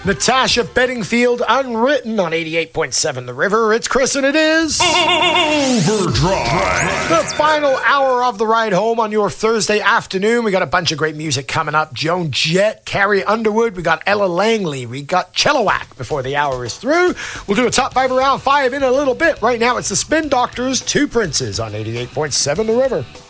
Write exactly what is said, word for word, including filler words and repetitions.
Natasha Bedingfield, Unwritten on eighty-eight point seven The River. It's Chris and it is Overdrive. The final hour of the ride home on your Thursday afternoon. We got a bunch of great music coming up. Joan Jett, Carrie Underwood. We got Ella Langley. We got Chilliwack before the hour is through. We'll do a top five around five in a little bit. Right now it's the Spin Doctors, Two Princes on eighty-eight point seven The River.